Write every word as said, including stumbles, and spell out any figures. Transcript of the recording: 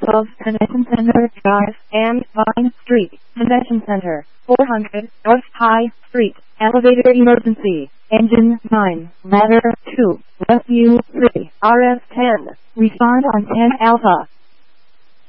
of Convention Center Drive and Vine Street, Convention Center, four hundred North High Street, elevator emergency, engine nine, ladder two, rescue three, R S ten, respond on ten Alpha.